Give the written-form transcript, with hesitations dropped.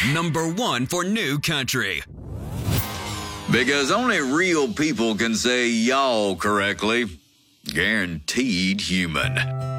Number 1 for New Country. Because only real people can say y'all correctly. Guaranteed human.